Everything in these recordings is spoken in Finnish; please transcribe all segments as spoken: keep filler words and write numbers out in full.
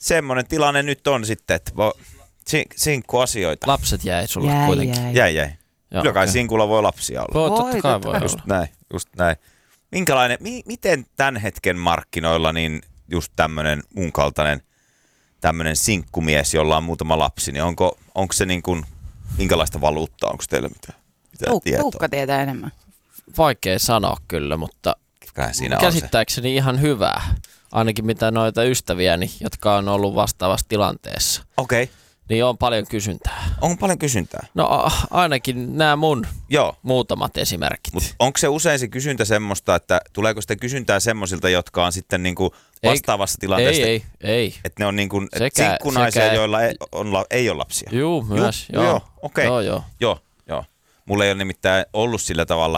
semmoinen tilanne nyt on sitten, että vo, sink, sinkkuasioita. Lapset jäi sulle jäi, kuitenkin. Jäi, jäi. jäi. Joo, Kyllä kai okay. sinkulla voi lapsia olla. Voi, Voi, totta kai totta voi kai. olla. Just näin, just näin. Minkälainen, mi, miten tämän hetken markkinoilla niin just tämmöinen mun kaltainen tämmöinen sinkkumies, jolla on muutama lapsi, niin onko, onko se niin kuin, minkälaista valuuttaa, onko teillä mitään, mitään Tuuk- tietoa? Tuukka tietää enemmän. Vaikea sanoa kyllä, mutta Kai siinä käsittääkseni on ihan hyvää. Ainakin mitä noita ystäviäni, jotka on ollut vastaavassa tilanteessa. Okei. Okay. Niin on paljon kysyntää. On paljon kysyntää. No a- ainakin nämä mun Joo. muutamat esimerkit. Mutta onko se usein se kysyntä semmoista, että tuleeko sitä kysyntää semmoisilta, jotka on sitten niinku vastaavassa tilanteessa? Ei, ei, ei. Että ne on niinku Sekä- sinkkunaisia, sekä- joilla ei, on, la- ei ole lapsia. Juu, myös. Joo, Joo, joo, okei. Joo, joo. Joo, joo. Mulla ei ole nimittäin ollut sillä tavalla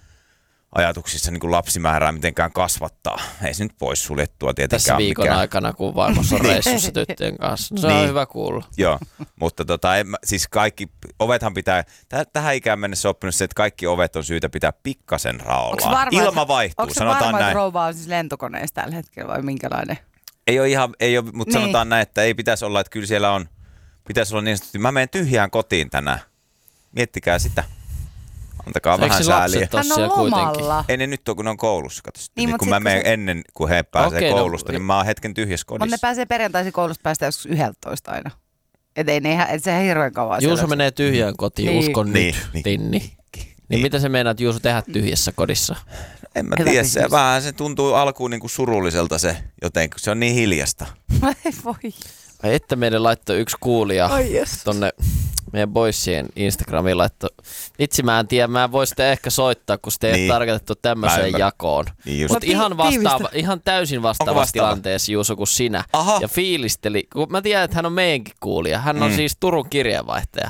ajatuksissa niin kuin lapsimäärää mitenkään kasvattaa. Ei se nyt pois suljettua tietenkään. Tässä viikon mikään. aikana, kun vaimossa on reissussa tyttöjen kanssa. No, se Niin. on hyvä kuulla. Joo, mutta tota, en, mä- siis kaikki ovethan pitää, täh, tähän ikään mennessä oppinut se, että kaikki ovet on syytä pitää pikkasen raollaan. Ilma vaihtuu, onko se sanotaan varma, näin. että rouva on siis lentokoneessa tällä hetkellä vai minkälainen? Ei ole ihan, ei ole, mutta Niin. sanotaan näin, että ei pitäisi olla, että kyllä siellä on, pitäisi olla niin sanotusti, mä menen tyhjään kotiin tänään. Miettikää sitä. Antakaa Eikö vähän se sääliä. lapset ole Hän on siellä kuitenkin? lomalla. Ei ne nyt ole, kun ne on koulussa. Kato, Niin, niin, mut kun sit mä kun menen se- ennen kuin he pääsee Okei, no, koulusta, niin mä oon hetken tyhjässä Mutta ne kodissa. pääsee perjantaisin koulusta päästä joskus yhdeltätoista aina. Et ei ne ihan, et se hirveän kauan. Juuso siellä- menee tyhjään kotiin, Niin. uskon Niin, nyt, niin. Tinni. Niin, niin mitä sä meinaat Juuso tehdä tyhjässä kodissa? En mä Hyvä tiedä, se, kysymys. vähän se tuntuu alkuun niin kuin surulliselta se jotenkin, se on niin hiljasta. Ei voi. Ai että meille laittoi yksi kuulija Ai jes. tonne meidän boissien Instagramiin laittoi. Itse mä en tiedä, mä voin sitten ehkä soittaa, kun sitä ei Niin. ole tarkoitettu Mä tämmöiseen ymmärrän. jakoon. Niin just. Mutta No ti- ihan, vastaava, tiivistä. ihan täysin Onko vastaavassa vastaava? tilanteessa Juuso kuin sinä. Aha. Ja fiilisteli, kun mä tiedän, että hän on meidänkin kuulija. Hän on Mm. siis Turun kirjeenvaihtaja.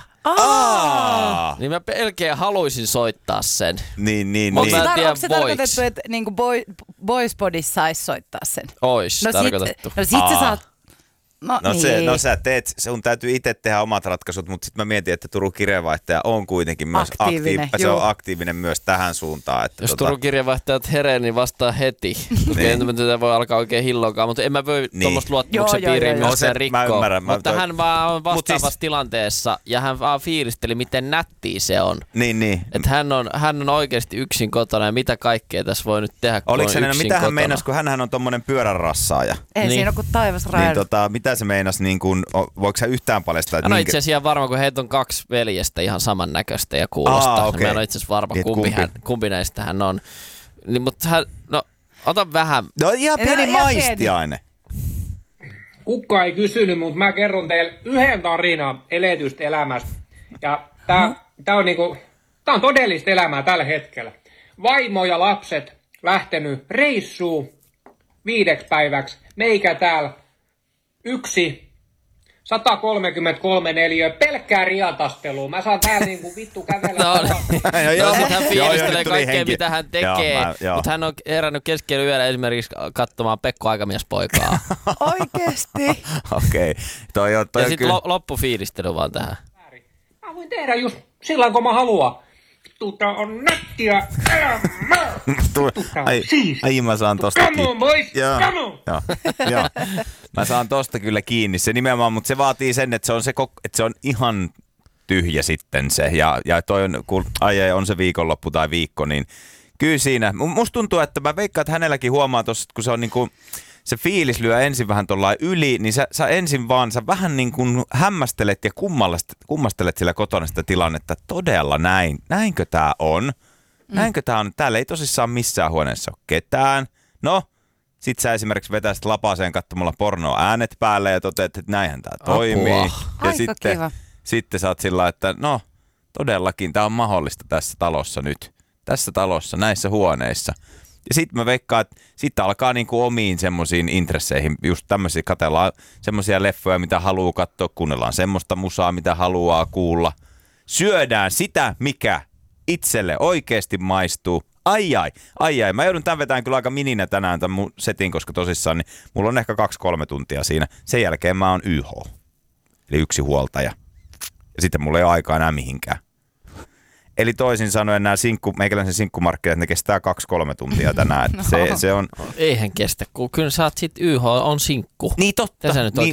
Aa! Niin mä pelkeä haluaisin soittaa sen. Niin, niin, Mut niin. mä en tiedä, Onko se voiks. tarkoitettu, että niinku boy, Boys Podissa saisi soittaa sen? Ois No tarkoitettu. sit, no sit sä Aa. saat... No, No, niin. se, no sä teet, sun täytyy itse tehdä omat ratkaisut, mutta sitten mä mietin, että Turun kirjeenvaihtaja on kuitenkin myös Aktiivinen, aktiivinen. Se juu. on aktiivinen myös tähän suuntaan. Että Jos tota, Turun kirjeenvaihtajat heree, niin vastaa heti. Koska Niin. en tätä voi alkaa oikein hilloakaan, mutta en mä voi Niin. tuommoista luottamuksen Joo, joo, piiriin joo, joo. No myöskään se- mä rikkoa. ymmärrän, mä Mutta toi- hän vaan on Mut vastaavassa siis- tilanteessa ja hän vaan fiilisteli, miten nättiä se on. Niin, niin. Että hän on, hän on oikeasti yksin kotona ja mitä kaikkea tässä voi nyt tehdä, kun Oliko on se, yksin mitä hän kotona. meinasi, kun hänhän on tommonen pyöränrassaaja? Ei Niin. siinä ole kuin taivas Niin rajan. tota, mitä se meinasi, niin kun, o- voiko sä yhtään paljastaa? että Hän on minkä- itse asiassa ihan varma, kun heitä on kaksi veljestä ihan samannäköistä ja kuulosta. Aa, Aa, okei. Mä en ole itse asiassa varma, Niin, kumpi, kumpi? hän, kumpi näistä hän on. Niin, mutta hän, no, ota vähän. No ihan Ei, pieni ihan maistiaine. Kukka ei kysynyt, mutta mä kerron teille yhden tarinan eletystä elämästä. Ja tää, Mhm. tää on niinku, tää on todellista elämää tällä hetkellä. Vaimo ja lapset lähtenyt reissuun viideksi päiväksi. Meikä täällä yksi sata kolmekymmentäkolme neliöä pelkkää riatastelua. Mä saan täällä niinku vittu kävellä. No, Joo, joo. no, sit hän Joo, joo, fiilistelee nyt tuli kaikkea, henki. mitä hän Joo, tekee, mä- joo. mutta hän on herännyt keskellä yöllä esimerkiksi katsomaan Pekko Aikamiespoikaa. Oikeesti. Okei. Toi on, toi ja on sitten kyllä. lo, loppufiilistely vaan tähän. Mä voin tehdä just silloin, kun mä haluan. Vittu, tää on nättiä elämää. Tu- Vittu, tää on ai, siistiä. ai, mä saan tosta Come on, boys, Joo, come on. joo, joo. Mä saan tosta kyllä kiinni se nimenomaan, mutta se vaatii sen, että se on, se, kok- että se on ihan tyhjä sitten se. Ja, ja toi on, kun ai, ai, on se viikonloppu tai viikko, niin kyllä siinä. M- Musta tuntuu, että mä veikkaan, että hänelläkin huomaa tossa, kun se on niinku, se fiilis lyö ensin vähän tuollain yli, niin sä, sä ensin vaan, sä vähän niin kuin hämmästelet ja kummastelet sillä kotona sitä tilannetta. Todella näin. Näinkö tää on? Näinkö tää on? Täällä ei tosissaan missään huoneessa ole ketään. No, sit sä esimerkiksi vetäisit lapaseen katsomalla pornoa äänet päälle ja toteat, että näinhän tää Apua. toimii. Ja Aika sitten, kiva. sitten sä oot sillä, että no, todellakin tää on mahdollista tässä talossa nyt. Tässä talossa, näissä huoneissa. Ja sitten mä veikkaan, että sitten alkaa niinku omiin semmoisiin intresseihin, just tämmöisiä, katsellaan semmoisia leffoja, mitä haluaa katsoa, kuunnellaan semmoista musaa, mitä haluaa kuulla. Syödään sitä, mikä itselle oikeasti maistuu. Ai ai, ai ai. Mä joudun tämän vetämään kyllä aika mininä tänään tämän mun setin, koska tosissaan niin mulla on ehkä kaksi kolme tuntia siinä. Sen jälkeen mä oon Y H, eli yksi huoltaja. Ja sitten mulla ei ole aikaa enää mihinkään. Eli toisin sanoen nämä sinkku, meikäläisen sinkkumarkkinat, ne kestää kaksi kolme tuntia tänään. Että se, se on... Eihän kestä, kun kyllä sä oot sit Y H on sinkku. Niin totta. Mitä sä nyt niin,